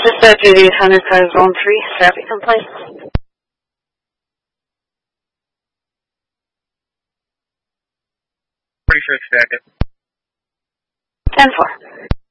Dispatch 8800 cars zone 3, traffic complaint. Pretty sure it's static. 10-4.